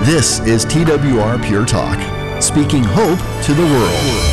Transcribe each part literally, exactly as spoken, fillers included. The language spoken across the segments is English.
This is T W R Pure Talk, speaking hope to the world.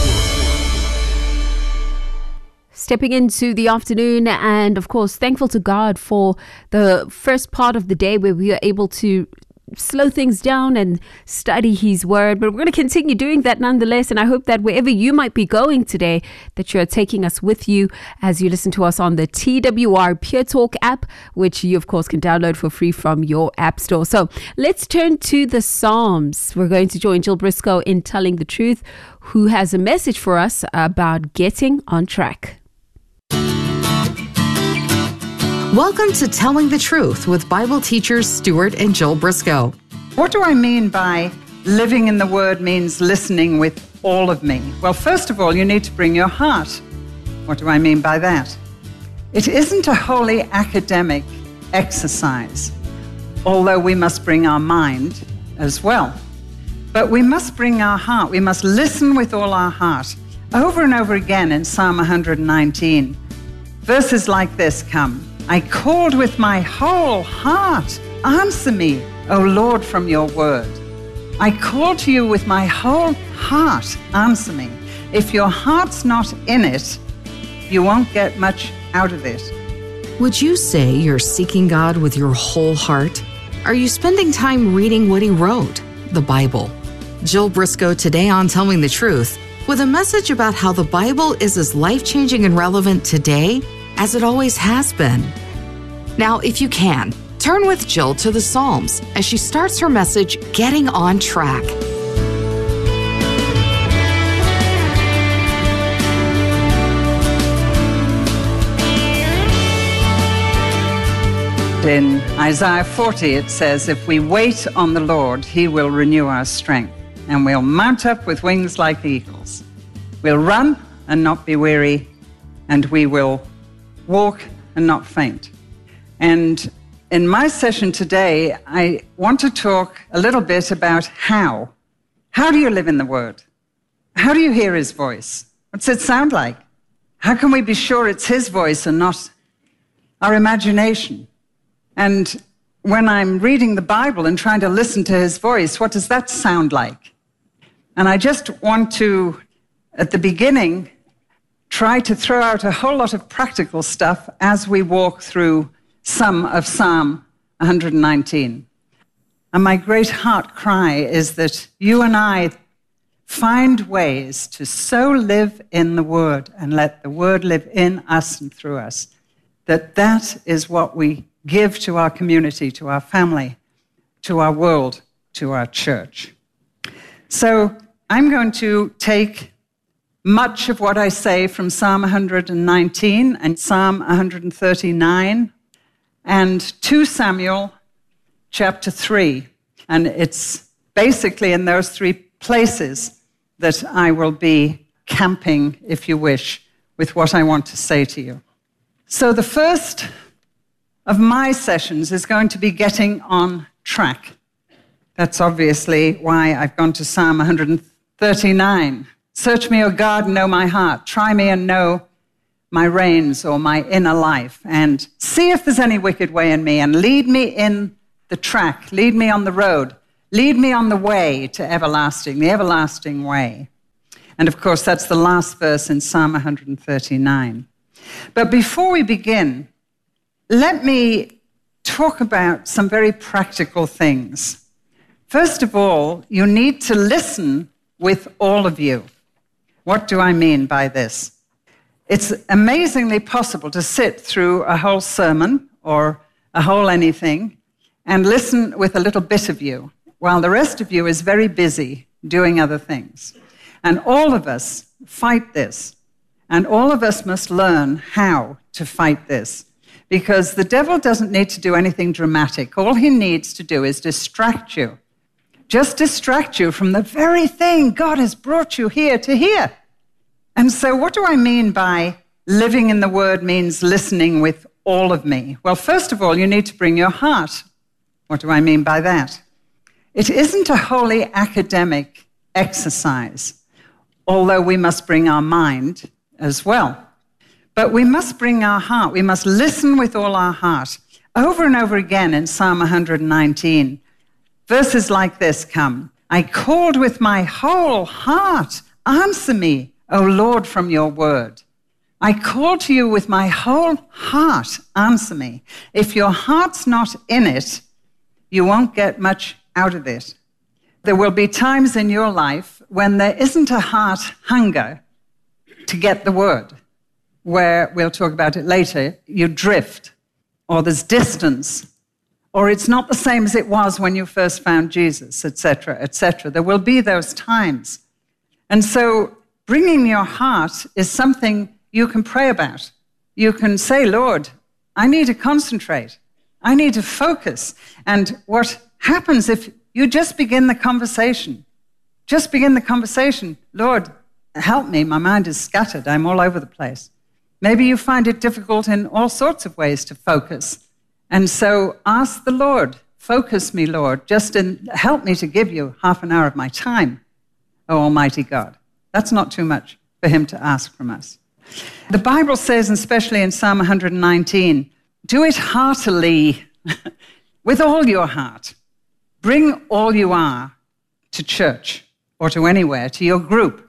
Stepping into the afternoon, and of course, thankful to God for the first part of the day where we are able to slow things down and study His Word. But we're going to continue doing that nonetheless. And I hope that wherever you might be going today, that you're taking us with you as you listen to us on the T W R Pure Talk app, which you, of course, can download for free from your app store. So let's turn to the Psalms. We're going to join Jill Briscoe in Telling the Truth, who has a message for us about getting on track. Welcome to Telling the Truth with Bible teachers Stuart and Jill Briscoe. What do I mean by living in the Word means listening with all of me? Well, first of all, you need to bring your heart. What do I mean by that? It isn't a wholly academic exercise, although we must bring our mind as well. But we must bring our heart. We must listen with all our heart. Over and over again in Psalm one hundred nineteen, verses like this come. I called with my whole heart. Answer me, O Lord, from your word. I called to you with my whole heart. Answer me. If your heart's not in it, you won't get much out of it. Would you say you're seeking God with your whole heart? Are you spending time reading what He wrote, the Bible? Jill Briscoe today on Telling the Truth with a message about how the Bible is as life-changing and relevant today as it always has been. Now, if you can, turn with Jill to the Psalms as she starts her message, Getting on Track. In Isaiah forty, it says, if we wait on the Lord, He will renew our strength, and we'll mount up with wings like eagles. We'll run and not be weary, and we will walk and not faint. And in my session today, I want to talk a little bit about how. How do you live in the Word? How do you hear His voice? What's it sound like? How can we be sure it's His voice and not our imagination? And when I'm reading the Bible and trying to listen to His voice, what does that sound like? And I just want to, at the beginning, try to throw out a whole lot of practical stuff as we walk through some of Psalm one hundred nineteen. And my great heart cry is that you and I find ways to so live in the Word and let the Word live in us and through us, that that is what we give to our community, to our family, to our world, to our church. So I'm going to take much of what I say from Psalm one hundred nineteen and Psalm one hundred thirty-nine and two Samuel chapter three. And it's basically in those three places that I will be camping, if you wish, with what I want to say to you. So the first of my sessions is going to be getting on track. That's obviously why I've gone to Psalm one hundred thirty-nine. Search me, O God, and know my heart. Try me and know my reins or my inner life, and see if there's any wicked way in me, and lead me in the track, lead me on the road, lead me on the way to everlasting, the everlasting way. And of course, that's the last verse in Psalm one hundred thirty-nine. But before we begin, let me talk about some very practical things. First of all, you need to listen with all of you. What do I mean by this? It's amazingly possible to sit through a whole sermon or a whole anything and listen with a little bit of you, while the rest of you is very busy doing other things. And all of us fight this, and all of us must learn how to fight this, because the devil doesn't need to do anything dramatic. All he needs to do is distract you. Just distract you from the very thing God has brought you here to hear. And so what do I mean by living in the Word means listening with all of me? Well, first of all, you need to bring your heart. What do I mean by that? It isn't a wholly academic exercise, although we must bring our mind as well. But we must bring our heart. We must listen with all our heart. Over and over again in Psalm one hundred nineteen, verses like this come. I called with my whole heart. Answer me, O Lord, from your word. I call to you with my whole heart. Answer me. If your heart's not in it, you won't get much out of it. There will be times in your life when there isn't a heart hunger to get the word, where, we'll talk about it later, you drift, or there's distance, or it's not the same as it was when you first found Jesus, et cetera, et cetera. There will be those times. And so bringing your heart is something you can pray about. You can say, Lord, I need to concentrate. I need to focus. And what happens if you just begin the conversation? Just begin the conversation. Lord, help me. My mind is scattered. I'm all over the place. Maybe you find it difficult in all sorts of ways to focus. And so ask the Lord, focus me, Lord, just in, help me to give you half an hour of my time, O Almighty God. That's not too much for him to ask from us. The Bible says, and especially in Psalm one nineteen, do it heartily, with all your heart. Bring all you are to church or to anywhere, to your group.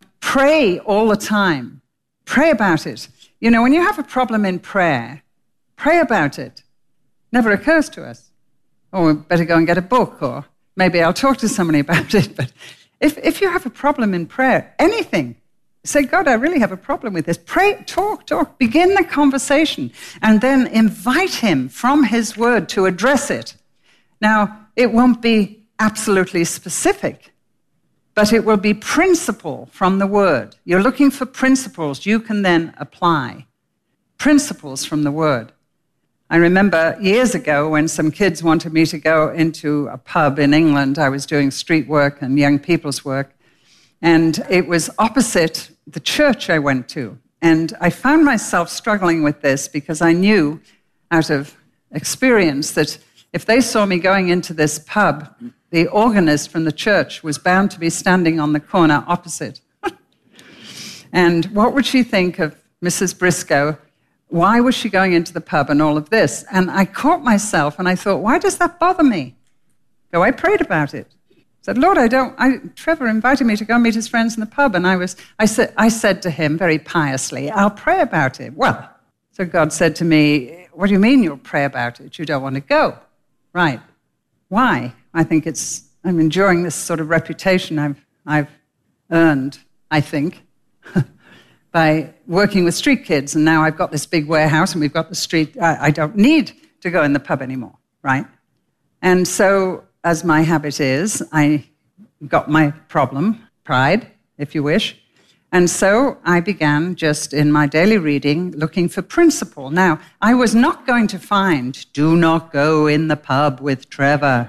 Pray all the time. Pray about it. You know, when you have a problem in prayer, pray about it. Never occurs to us. Oh, we better go and get a book, or maybe I'll talk to somebody about it. But if, if you have a problem in prayer, anything, say, God, I really have a problem with this. Pray, talk, talk, begin the conversation, and then invite him from his word to address it. Now, it won't be absolutely specific, but it will be principle from the word. You're looking for principles you can then apply. Principles from the word. I remember years ago when some kids wanted me to go into a pub in England. I was doing street work and young people's work, and it was opposite the church I went to. And I found myself struggling with this because I knew out of experience that if they saw me going into this pub, the organist from the church was bound to be standing on the corner opposite. And what would she think of Missus Briscoe? Why was she going into the pub and all of this? And I caught myself and I thought, why does that bother me? So I prayed about it. I said, Lord, I don't, I, Trevor invited me to go meet his friends in the pub. And I was, I said, I said to him very piously, I'll pray about it. Well, so God said to me, what do you mean you'll pray about it? You don't want to go. Right. Why? I think it's, I'm enjoying this sort of reputation I've, I've earned, I think, by working with street kids. And now I've got this big warehouse and we've got the street. I, I don't need to go in the pub anymore, right? And so, as my habit is, I got my problem, pride, if you wish. And so I began just in my daily reading looking for principle. Now, I was not going to find, do not go in the pub with Trevor.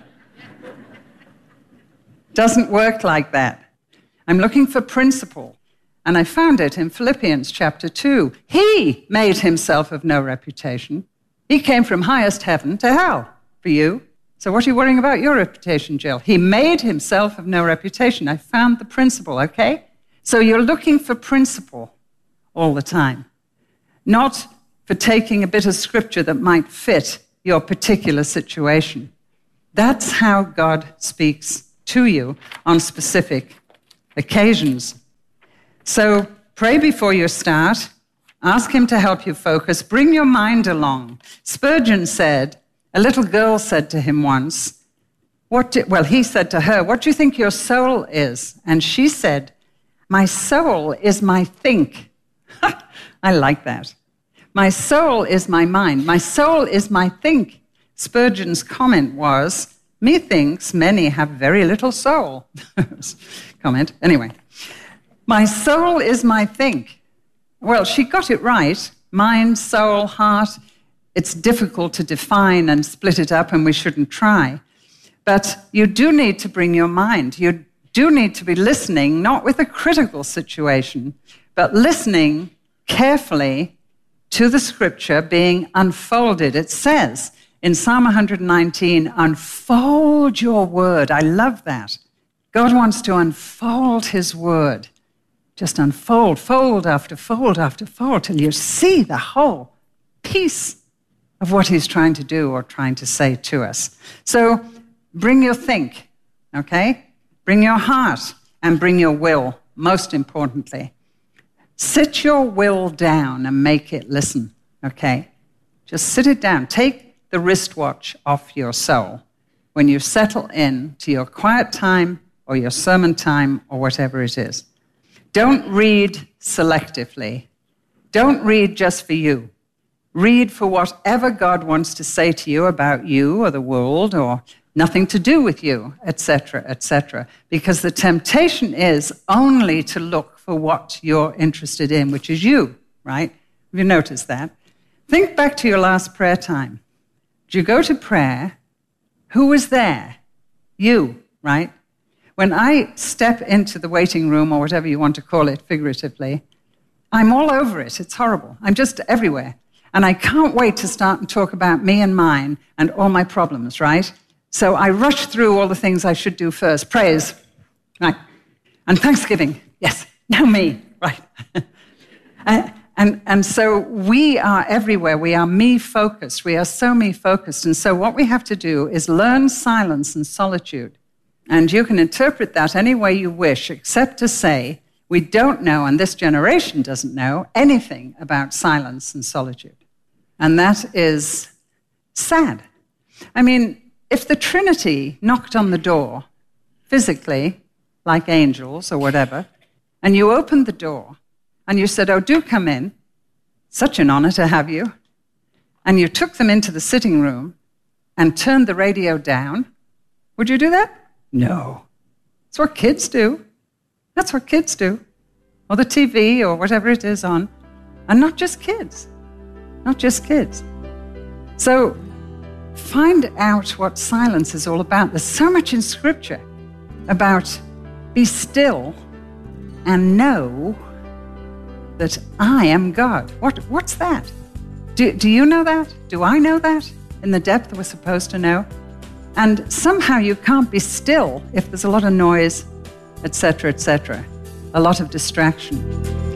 Doesn't work like that. I'm looking for principle. And I found it in Philippians chapter two. He made himself of no reputation. He came from highest heaven to hell for you. So what are you worrying about your reputation, Jill? He made himself of no reputation. I found the principle, okay? So you're looking for principle all the time, not for taking a bit of scripture that might fit your particular situation. That's how God speaks to you on specific occasions. So pray before you start. Ask him to help you focus. Bring your mind along. Spurgeon said, a little girl said to him once, "What? Do, well, he said to her, what do you think your soul is?" And she said, my soul is my think. I like that. My soul is my mind. My soul is my think. Spurgeon's comment was, methinks many have very little soul. Comment. Anyway, my soul is my think. Well, she got it right. Mind, soul, heart. It's difficult to define and split it up, and we shouldn't try. But you do need to bring your mind. You do need to be listening, not with a critical situation, but listening carefully to the scripture being unfolded. It says in Psalm one nineteen, unfold your word. I love that. God wants to unfold his word. Just unfold, fold after fold after fold, till you see the whole piece of what he's trying to do or trying to say to us. So bring your think, okay? Bring your heart and bring your will, most importantly. Sit your will down and make it listen, okay? Just sit it down. Take the wristwatch off your soul when you settle in to your quiet time or your sermon time or whatever it is. Don't read selectively. Don't read just for you. Read for whatever God wants to say to you about you or the world or nothing to do with you, et cetera, et cetera. Because the temptation is only to look for what you're interested in, which is you, right? Have you noticed that? Think back to your last prayer time. Did you go to prayer? Who was there? You, right? When I step into the waiting room, or whatever you want to call it figuratively, I'm all over it. It's horrible. I'm just everywhere. And I can't wait to start and talk about me and mine and all my problems, right? So I rush through all the things I should do first. Praise, right? And thanksgiving, yes. Now me, right? and, and, and so we are everywhere. We are me-focused. We are so me-focused. And so what we have to do is learn silence and solitude. And you can interpret that any way you wish, except to say, we don't know, and this generation doesn't know, anything about silence and solitude. And that is sad. I mean, if the Trinity knocked on the door, physically, like angels or whatever, and you opened the door, and you said, oh, do come in, such an honor to have you, and you took them into the sitting room and turned the radio down, would you do that? No. That's what kids do. That's what kids do. Or the T V or whatever it is on. And not just kids. Not just kids. So find out what silence is all about. There's so much in Scripture about be still and know that I am God. What, what's that? Do, do you know that? Do I know that? In the depth we're supposed to know? And somehow you can't be still if there's a lot of noise, et cetera, et cetera, a lot of distraction.